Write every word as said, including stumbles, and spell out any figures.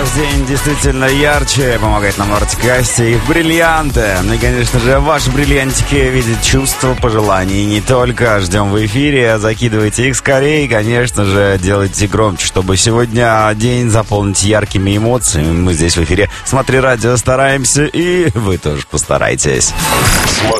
ваш день действительно ярче, помогает нам Артикасти и бриллианты. Ну и, конечно же, ваши бриллиантики видят чувства, пожеланий не только. Ждем в эфире, закидывайте их скорее и, конечно же, делайте громче, чтобы сегодня день заполнить яркими эмоциями. Мы здесь в эфире «Смотри радио» стараемся, и вы тоже постарайтесь.